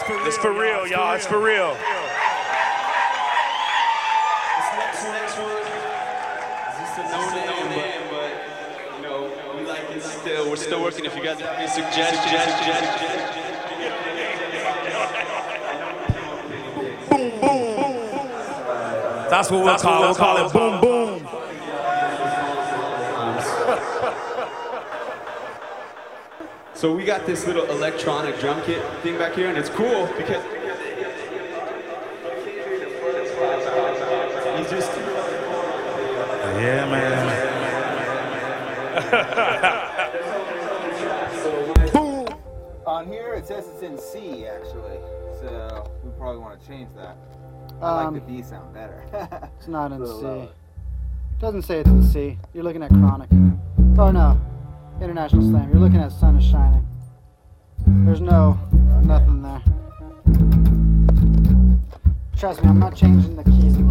It's for real, y'all. It's for real. This next one is just a no name, but you know, we like it still. We're still working. If you guys have any suggestions. Boom, boom. That's what we'll call it. We'll call it boom, boom. So we got this little electronic drum kit thing back here, and it's cool because you just... Yeah, man. Boom. On here it says it's in C actually, so we probably want to change that. I like the B sound better. It's not in C. It doesn't say it's in C. You're looking at Chronic. Oh no, International Slam. You're looking at Sun is Shining. There's nothing there. Trust me, I'm not changing the keys.